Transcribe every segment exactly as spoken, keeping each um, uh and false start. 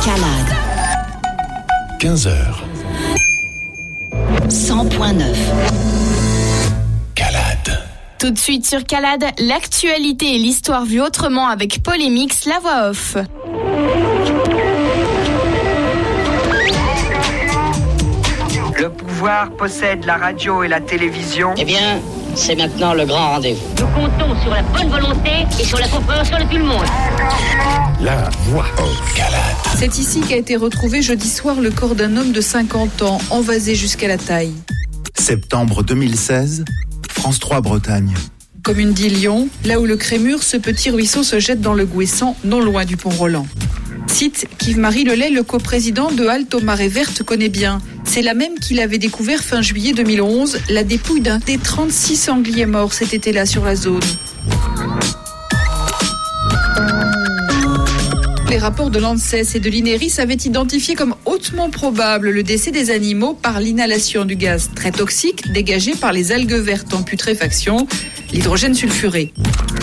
Calade. quinze heures. cent point neuf. Calade. Tout de suite sur Calade, l'actualité et l'histoire vue autrement avec Polémix, la voix off. Le pouvoir possède la radio et la télévision. Eh bien, c'est maintenant le grand rendez-vous. Nous comptons sur la bonne volonté et sur la compréhension de tout le monde. La voix off. Calade. C'est ici qu'a été retrouvé jeudi soir le corps d'un homme de cinquante ans, envasé jusqu'à la taille. Septembre deux mille seize, France trois Bretagne. Commune d'Illion, là où le Crémur, ce petit ruisseau se jette dans le Gouessant, non loin du Pont-Roland. Site qu'Yves-Marie Lelay, le coprésident de Halte aux Marées Vertes, connaît bien. C'est la même qu'il avait découvert fin juillet deux mille onze, la dépouille d'un des trente-six sangliers morts cet été-là sur la zone. Les rapports de l'ANSES et de l'INERIS avaient identifié comme hautement probable le décès des animaux par l'inhalation du gaz très toxique dégagé par les algues vertes en putréfaction, l'hydrogène sulfuré.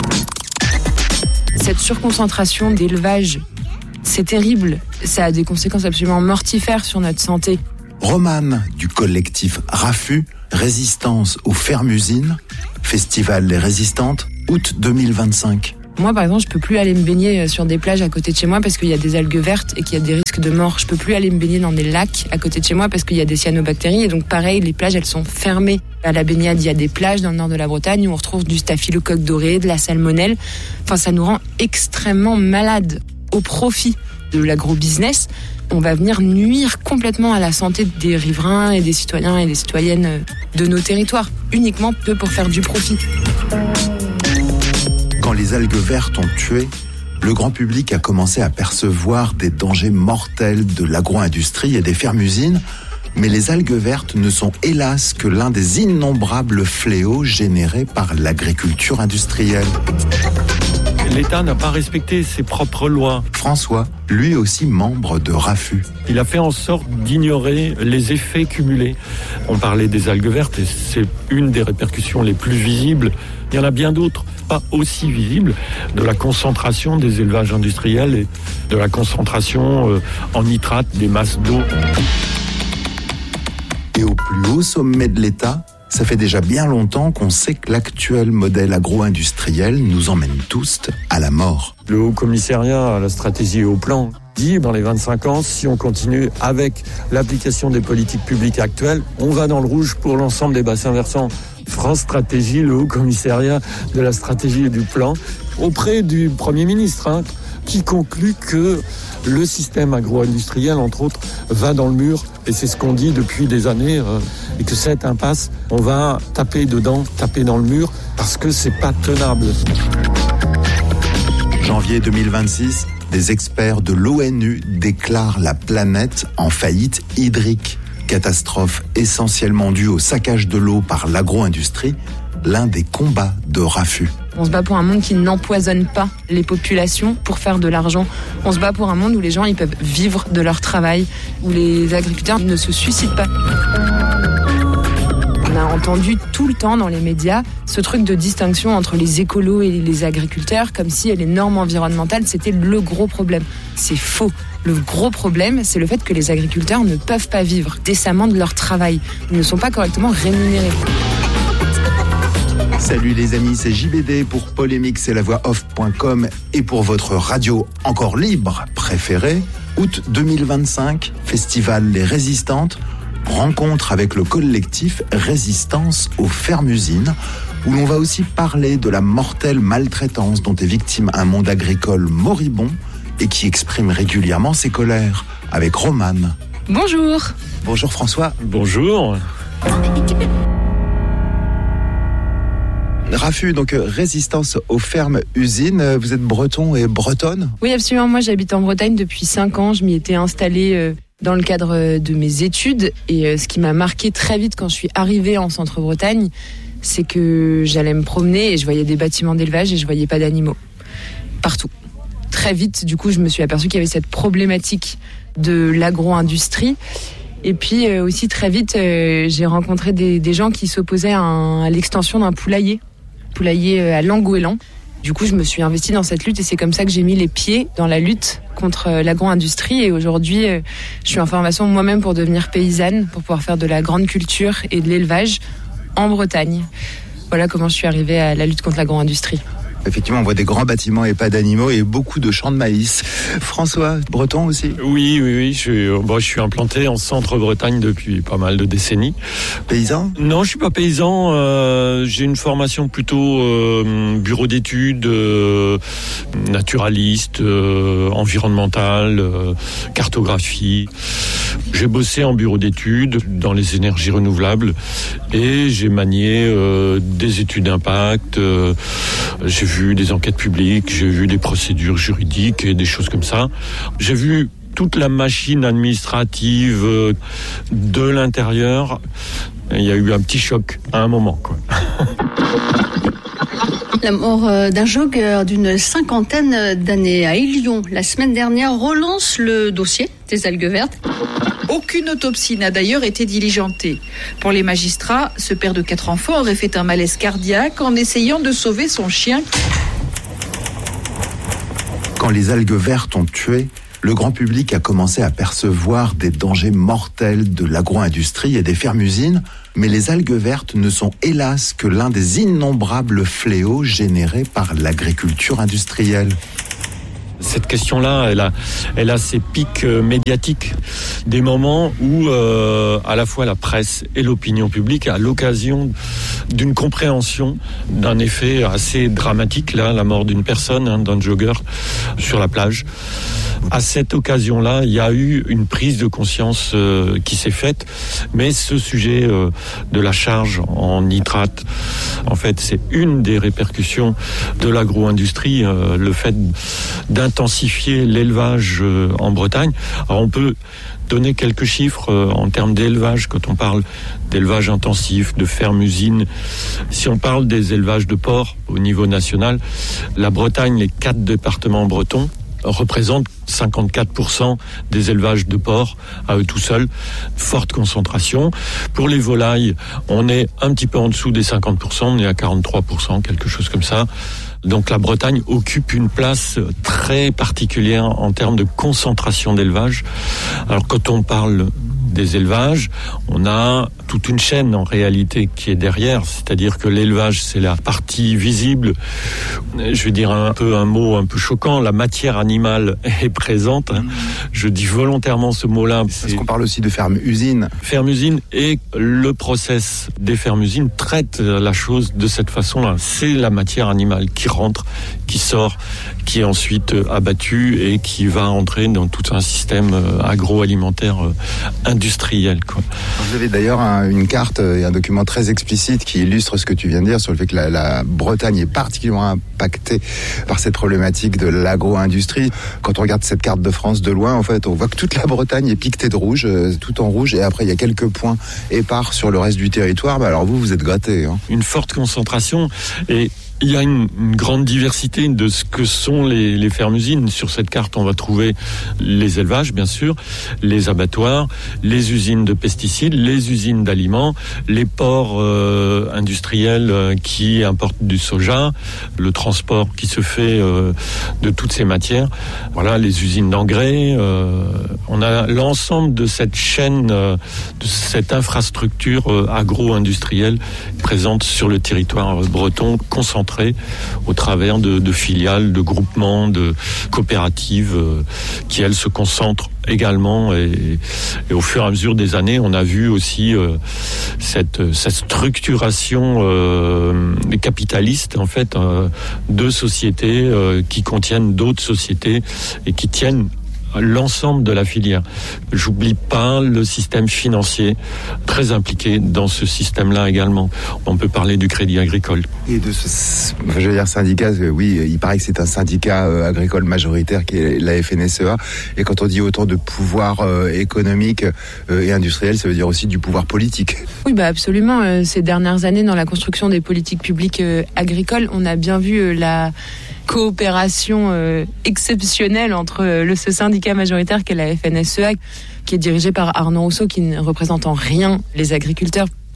Cette surconcentration d'élevage, c'est terrible. Ça a des conséquences absolument mortifères sur notre santé. Romane du collectif RAFU, Résistance aux fermes-usines, Festival Les Résistantes, août deux mille vingt-cinq. Moi, par exemple, je peux plus aller me baigner sur des plages à côté de chez moi parce qu'il y a des algues vertes et qu'il y a des risques de mort. Je peux plus aller me baigner dans des lacs à côté de chez moi parce qu'il y a des cyanobactéries. Et donc, pareil, les plages, elles sont fermées. À la baignade, il y a des plages dans le nord de la Bretagne où on retrouve du staphylocoque doré, de la salmonelle. Enfin, ça nous rend extrêmement malades au profit de l'agro-business. On va venir nuire complètement à la santé des riverains et des citoyens et des citoyennes de nos territoires, uniquement peu pour faire du profit. Quand les algues vertes ont tué, le grand public a commencé à percevoir des dangers mortels de l'agro-industrie et des fermes-usines, mais les algues vertes ne sont hélas que l'un des innombrables fléaux générés par l'agriculture industrielle. L'État n'a pas respecté ses propres lois. François, lui aussi membre de RAFU. Il a fait en sorte d'ignorer les effets cumulés. On parlait des algues vertes et c'est une des répercussions les plus visibles. Il y en a bien d'autres, pas aussi visibles, de la concentration des élevages industriels et de la concentration en nitrate des masses d'eau. Et au plus haut sommet de l'État, ça fait déjà bien longtemps qu'on sait que l'actuel modèle agro-industriel nous emmène tous à la mort. Le Haut Commissariat à la stratégie et au plan dit, dans les vingt-cinq ans, si on continue avec l'application des politiques publiques actuelles, on va dans le rouge pour l'ensemble des bassins versants. France Stratégie, le Haut Commissariat de la stratégie et du plan, auprès du Premier ministre, hein, qui conclut que le système agro-industriel, entre autres, va dans le mur. Et c'est ce qu'on dit depuis des années. Euh, et que cette impasse, on va taper dedans, taper dans le mur, parce que c'est pas tenable. Janvier deux mille vingt-six, des experts de l'ONU déclarent la planète en faillite hydrique. Catastrophe essentiellement due au saccage de l'eau par l'agro-industrie, l'un des combats de RAFU. On se bat pour un monde qui n'empoisonne pas les populations pour faire de l'argent. On se bat pour un monde où les gens ils peuvent vivre de leur travail, où les agriculteurs ne se suicident pas. On a entendu tout le temps dans les médias ce truc de distinction entre les écolos et les agriculteurs, comme si les normes environnementales, c'était le gros problème. C'est faux. Le gros problème, c'est le fait que les agriculteurs ne peuvent pas vivre décemment de leur travail. Ils ne sont pas correctement rémunérés. Salut les amis, c'est J B D pour Polémix et la voix off point com et pour votre radio encore libre préférée. Août deux mille vingt-cinq, Festival Les Résistantes, rencontre avec le collectif Résistance aux fermes-usines, où l'on va aussi parler de la mortelle maltraitance dont est victime un monde agricole moribond et qui exprime régulièrement ses colères, avec Romane. Bonjour. Bonjour François. Bonjour. RAFU, donc Résistance aux fermes-usines. Vous êtes breton et bretonne ? Oui, absolument. Moi, j'habite en Bretagne depuis cinq ans. Je m'y étais installée euh, dans le cadre de mes études. Et euh, ce qui m'a marqué très vite quand je suis arrivée en Centre-Bretagne, c'est que j'allais me promener et je voyais des bâtiments d'élevage et je voyais pas d'animaux. Partout. Très vite, du coup, je me suis aperçue qu'il y avait cette problématique de l'agro-industrie. Et puis euh, aussi, très vite, euh, j'ai rencontré des, des gens qui s'opposaient à, un, à l'extension d'un poulailler. Poulailler à Langoélan. Du coup, je me suis investie dans cette lutte et c'est comme ça que j'ai mis les pieds dans la lutte contre l'agro-industrie. Et aujourd'hui, je suis en formation moi-même pour devenir paysanne, pour pouvoir faire de la grande culture et de l'élevage en Bretagne. Voilà comment je suis arrivée à la lutte contre l'agro-industrie. Effectivement, on voit des grands bâtiments et pas d'animaux et beaucoup de champs de maïs. François, breton aussi ? Oui, oui, oui. Je suis, bon, je suis implanté en centre-Bretagne depuis pas mal de décennies. Paysan ? Non, je suis pas paysan. Euh, j'ai une formation plutôt euh, bureau d'études, euh, naturaliste, euh, environnementale, euh, cartographie. J'ai bossé en bureau d'études dans les énergies renouvelables et j'ai manié euh, des études d'impact. Euh, j'ai vu des enquêtes publiques, j'ai vu des procédures juridiques et des choses comme ça. J'ai vu toute la machine administrative de l'intérieur. Il y a eu un petit choc à un moment, quoi. La mort d'un jogger d'une cinquantaine d'années à Élion, la semaine dernière, relance le dossier des algues vertes. Aucune autopsie n'a d'ailleurs été diligentée. Pour les magistrats, ce père de quatre enfants aurait fait un malaise cardiaque en essayant de sauver son chien. Quand les algues vertes ont tué, le grand public a commencé à percevoir des dangers mortels de l'agro-industrie et des fermes-usines, mais les algues vertes ne sont hélas que l'un des innombrables fléaux générés par l'agriculture industrielle. Cette question-là, elle a, elle a ses pics médiatiques, des moments où euh, à la fois la presse et l'opinion publique a l'occasion d'une compréhension d'un effet assez dramatique, là, la mort d'une personne, hein, d'un jogger sur la plage. À cette occasion-là, il y a eu une prise de conscience euh, qui s'est faite, mais ce sujet euh, de la charge en nitrate, en fait, c'est une des répercussions de l'agro-industrie, euh, le fait d'intensifier l'élevage euh, en Bretagne. Alors on peut donner quelques chiffres euh, en termes d'élevage, quand on parle d'élevage intensif, de fermes-usines. Si on parle des élevages de porcs au niveau national, la Bretagne, les quatre départements bretons, représentent cinquante-quatre pour cent des élevages de porcs à eux tout seuls, forte concentration. Pour les volailles, on est un petit peu en dessous des cinquante pour cent, on est à quarante-trois pour cent, quelque chose comme ça. Donc la Bretagne occupe une place très particulière en termes de concentration d'élevage. Alors quand on parle des élevages, on a toute une chaîne en réalité qui est derrière, c'est-à-dire que l'élevage c'est la partie visible. Je vais dire un peu un mot un peu choquant, la matière animale est présente. Hein. Je dis volontairement ce mot-là. Parce qu'on parle aussi de ferme-usine. Ferme-usine et le process des fermes-usines traite la chose de cette façon-là. C'est la matière animale qui rentre, qui sort, qui est ensuite abattue et qui va entrer dans tout un système agroalimentaire industriel, quoi. Vous avez d'ailleurs un, une carte et un document très explicite qui illustre ce que tu viens de dire sur le fait que la, la Bretagne est particulièrement impactée par cette problématique de l'agro-industrie. Quand on regarde cette carte de France de loin, en fait, on voit que toute la Bretagne est piquetée de rouge, euh, tout en rouge, et après il y a quelques points épars sur le reste du territoire. Bah, alors vous, vous êtes grattés. Hein. Une forte concentration et il y a une, une grande diversité de ce que sont les, les fermes-usines. Sur cette carte, on va trouver les élevages, bien sûr, les abattoirs, les usines de pesticides, les usines d'aliments, les ports euh, industriels euh, qui importent du soja, le transport qui se fait euh, de toutes ces matières. Voilà, les usines d'engrais. Euh, on a l'ensemble de cette chaîne, euh, de cette infrastructure euh, agro-industrielle présente sur le territoire euh, breton, concentrée au travers de, de filiales, de groupements, de coopératives euh, qui, elles, se concentrent également. Et, et au fur et à mesure des années, on a vu aussi euh, cette, cette structuration euh, capitaliste, en fait, euh, de sociétés euh, qui contiennent d'autres sociétés et qui tiennent l'ensemble de la filière. J'oublie pas le système financier très impliqué dans ce système-là également. On peut parler du Crédit Agricole. Et de ce, je veux dire syndicat, oui, il paraît que c'est un syndicat agricole majoritaire qui est la F N S E A. Et quand on dit autant de pouvoir euh, économique euh, et industriel, ça veut dire aussi du pouvoir politique. Oui, bah absolument. Euh, ces dernières années, dans la construction des politiques publiques euh, agricoles, on a bien vu euh, la coopération euh, exceptionnelle entre euh, le, ce syndicat majoritaire qu'est la F N S E A, qui est dirigé par Arnaud Rousseau, qui ne représente en rien les agriculteurs.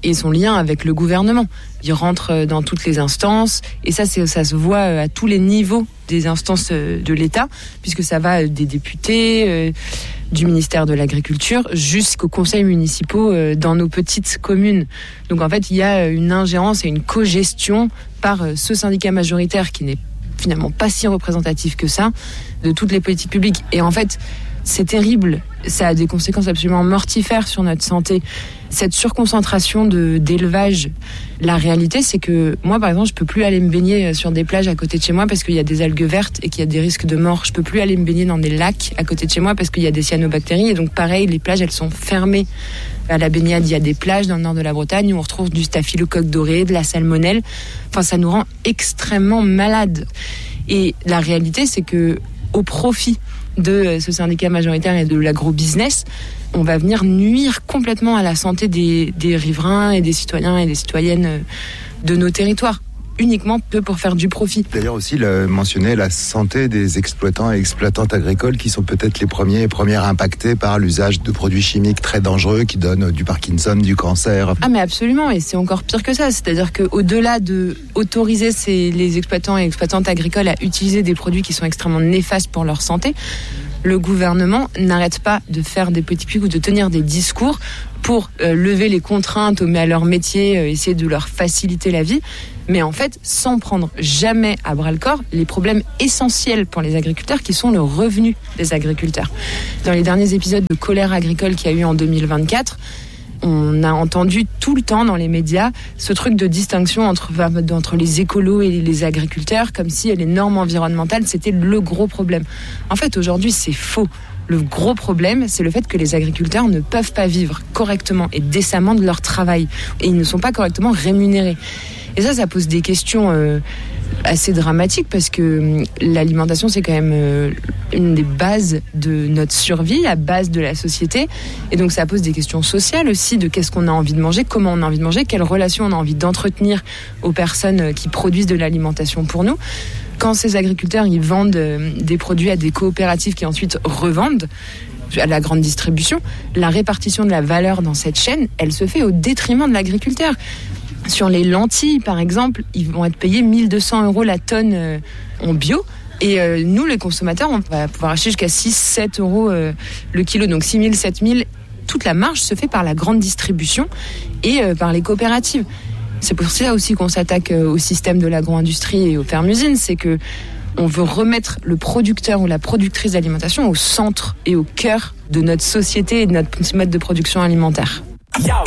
et son lien avec le gouvernement. Il rentre dans toutes les instances et ça, c'est, ça se voit à tous les niveaux des instances de l'État, puisque ça va des députés, euh, du ministère de l'Agriculture, jusqu'aux conseils municipaux euh, dans nos petites communes. Donc en fait, il y a une ingérence et une co-gestion par euh, ce syndicat majoritaire qui n'est finalement pas si représentatif que ça de toutes les politiques publiques. Et en fait, c'est terrible. Ça a des conséquences absolument mortifères sur notre santé. Cette surconcentration de, d'élevage, la réalité, c'est que moi, par exemple, je peux plus aller me baigner sur des plages à côté de chez moi parce qu'il y a des algues vertes et qu'il y a des risques de mort. Je peux plus aller me baigner dans des lacs à côté de chez moi parce qu'il y a des cyanobactéries. Et donc, pareil, les plages, elles sont fermées. À la baignade, il y a des plages dans le nord de la Bretagne où on retrouve du staphylocoque doré, de la salmonelle. Enfin, ça nous rend extrêmement malades. Et la réalité, c'est que au profit de ce syndicat majoritaire et de l'agro-business, on va venir nuire complètement à la santé des, des riverains et des citoyens et des citoyennes de nos territoires, uniquement que pour faire du profit. D'ailleurs aussi, le, mentionner la santé des exploitants et exploitantes agricoles qui sont peut-être les premiers et premières impactés par l'usage de produits chimiques très dangereux qui donnent du Parkinson, du cancer. Ah mais absolument, et c'est encore pire que ça. C'est-à-dire qu'au-delà de autoriser ces, les exploitants et exploitantes agricoles à utiliser des produits qui sont extrêmement néfastes pour leur santé, le gouvernement n'arrête pas de faire des petits pics ou de tenir des discours pour euh, lever les contraintes à leur métier, euh, essayer de leur faciliter la vie, mais en fait sans prendre jamais à bras-le-corps les problèmes essentiels pour les agriculteurs qui sont le revenu des agriculteurs. Dans les derniers épisodes de colère agricole qu'il y a eu en deux mille vingt-quatre, on a entendu tout le temps dans les médias ce truc de distinction entre, entre les écolos et les agriculteurs, comme si les normes environnementales, c'était le gros problème. En fait, aujourd'hui, c'est faux. Le gros problème, c'est le fait que les agriculteurs ne peuvent pas vivre correctement et décemment de leur travail. Et ils ne sont pas correctement rémunérés. Et ça, ça pose des questions euh, assez dramatiques parce que euh, l'alimentation, c'est quand même euh, une des bases de notre survie, la base de la société. Et donc, ça pose des questions sociales aussi de qu'est-ce qu'on a envie de manger, comment on a envie de manger, quelles relations on a envie d'entretenir aux personnes qui produisent de l'alimentation pour nous. Quand ces agriculteurs, ils vendent euh, des produits à des coopératives qui ensuite revendent à la grande distribution, la répartition de la valeur dans cette chaîne, elle se fait au détriment de l'agriculteur. Sur les lentilles, par exemple, ils vont être payés mille deux cents euros la tonne euh, en bio. Et euh, nous, les consommateurs, on va pouvoir acheter jusqu'à six à sept euros euh, le kilo. Donc six mille, sept mille. Toute la marge se fait par la grande distribution et euh, par les coopératives. C'est pour ça aussi qu'on s'attaque euh, au système de l'agro-industrie et aux fermes-usines. C'est que on veut remettre le producteur ou la productrice d'alimentation au centre et au cœur de notre société et de notre mode de production alimentaire.